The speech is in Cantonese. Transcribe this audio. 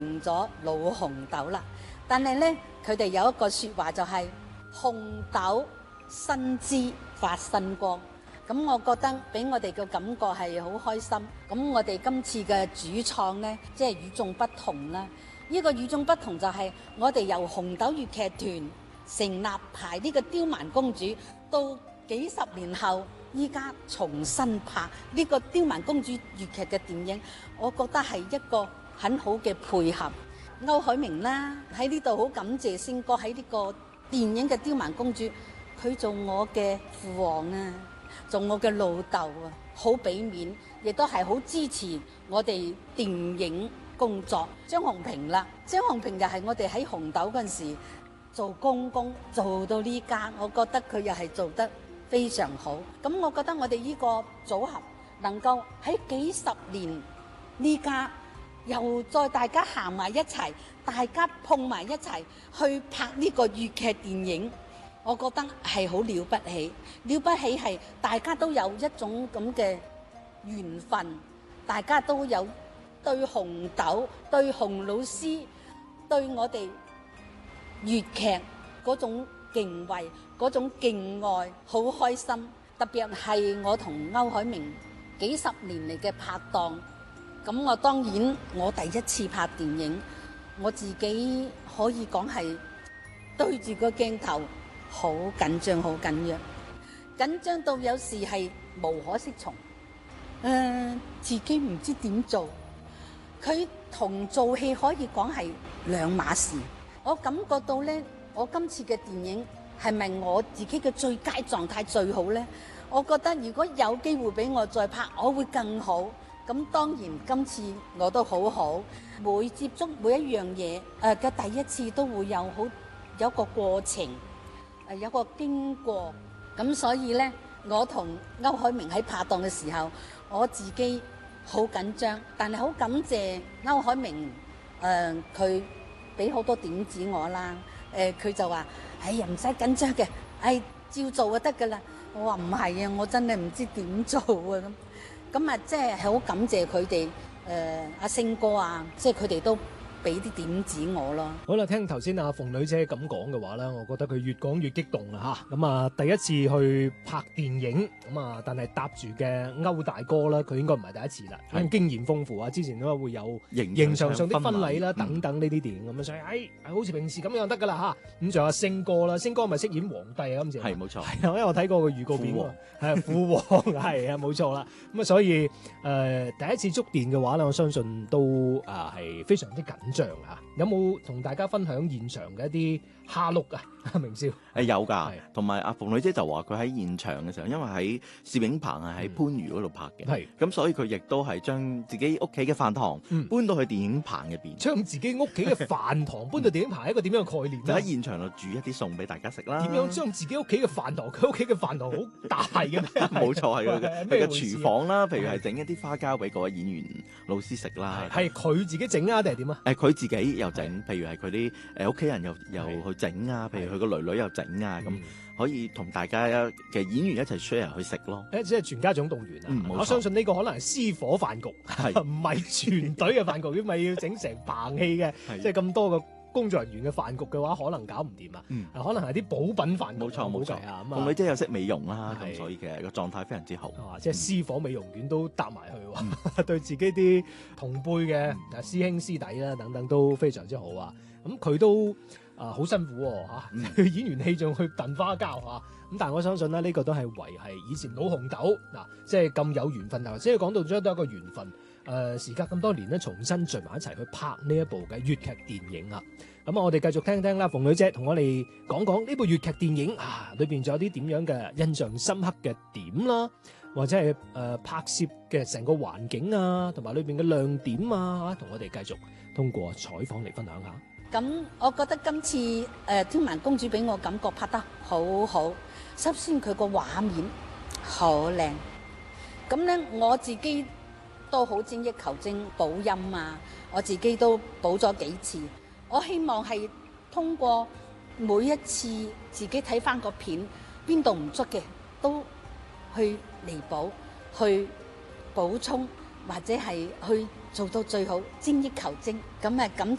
咗老紅豆啦。但係呢，佢哋有一個説話就係、紅豆新枝發新光。咁我覺得俾我哋嘅感覺係好開心。咁我哋今次嘅主創呢，即係與眾不同啦。呢個與眾不同就係我哋由紅豆粵劇團成立排呢個刁蠻公主，到幾十年後依家重新拍呢個刁蠻公主粵劇嘅電影，我覺得係一個很好嘅配合。歐海明啦，喺呢度好感謝星哥喺呢個電影嘅刁蠻公主，佢做我嘅父王啊，做我嘅老豆啊，好俾面，亦都係好支持我哋電影工作。張紅平啦，張紅平又係我哋喺紅豆嗰陣時做公公做到呢家，我覺得佢又係做得非常好。咁我覺得我哋呢個組合能夠喺幾十年呢家又再大家行埋一齊，大家碰埋一齊去拍呢個粵劇電影，我覺得係好了不起。了不起係大家都有一種咁嘅緣分，大家都有對紅豆、對洪老師、對我哋粵劇嗰種敬畏、嗰種敬愛，好開心。特別係我同歐海明幾十年嚟嘅拍檔，咁我當然我第一次拍電影，我自己可以講係對住個鏡頭好緊張，好緊張，緊張到有時係無可適從，自己唔知點做。佢同做戲可以講係兩碼事。我感覺到呢，我今次嘅電影係咪我自己嘅最佳狀態最好呢？我覺得如果有機會俾我再拍，我會更好。咁當然今次我都好好，每接觸每一樣嘢嘅第一次都會有個過程，有個經過。咁所以呢，我同歐海明喺拍檔嘅時候，我自己好緊張，但係好感謝歐海明，佢俾好多點子我啦。佢就話：哎呀，唔使緊張嘅，照做就得㗎啦。我話唔係啊，我真係唔知點做啊咁啊，即係好感謝佢哋，阿星哥啊，即係佢哋都俾啲點子我咯。 好啦，聽頭先阿鳳女姐咁講嘅話咧，我覺得佢越講越激動啦嚇。咁啊，第一次去拍電影咁啊，但係搭住嘅歐大哥啦，佢應該唔係第一次啦，咁經驗豐富啊，之前都會有刑場上的婚禮啦等等呢啲電影咁樣，所以好似平時咁樣得噶啦嚇。咁仲有阿星哥啦，星哥咪飾演皇帝啊，今次係冇錯，係啊，因為我睇過個預告片喎，係父皇係啊，冇錯啦。咁啊，所以第一次觸電嘅話咧，我相信都係非常之緊張啊！有冇同大家分享現場嘅一啲蝦碌啊？明少有㗎，同埋阿鳳女姐就話佢喺現場嘅時候，因為喺攝影棚係喺番禺嗰度拍嘅，咁所以佢亦都係將自己屋企嘅飯堂搬到去電影棚入邊， 將自己屋企嘅飯堂搬到電影棚係一個點樣嘅概念？ 就喺現場度煮一啲餸俾大家食啦。 點樣將自己屋企嘅飯堂？佢屋企嘅飯堂好大嘅咩？ 冇錯，係佢嘅廚房啦。譬如係整一啲花膠俾各位演員老師食啦。係佢自己整啊，定係點啊？ 佢自己又整，譬如係佢啲屋企人又去整啊，譬如佢個女又整啊，咁可以同大家嘅演員一齊 share 去食咯。 即係全家總動員啊！我相信呢個可能係私伙飯局，唔係全隊嘅飯局，因為要整成棚戲嘅，即係咁多個工作人員嘅飯局嘅話，可能搞唔掂啊！可能係啲補品飯局。 冇錯啊！鳳女姐又識美容啦，咁所以其實個狀態非常之好。 即係私伙美容院都搭埋去，對自己啲同輩嘅師兄師弟啦等等都非常之好啊！咁佢都好辛苦嚇，演完戲仲去燉花膠嚇，咁但係我相信咧，呢個都係維係以前老紅豆嗱，即係咁有緣分頭先講到咗都係一個緣分。時隔咁多年咧，重新聚埋一齊去拍呢一部嘅粵劇電影啊！咁啊，我哋繼續聽聽啦，鳳女姐同我哋講講呢部粵劇電影啊，裏邊仲有啲點樣嘅印象深刻嘅點啦，或者係拍攝嘅成個環境啊，同埋裏邊嘅亮點啊，同我哋繼續通過採訪嚟分享下。 咁我覺得今次刁蠻公主俾我感覺拍得好好，首先佢個畫面好靚，咁咧我自己都好精益求精補音啊，我自己都補咗幾次。我希望係通過每一次自己睇翻個片，邊度唔足嘅都去彌補、去補充，或者係去做到最好，精益求精。咁感謝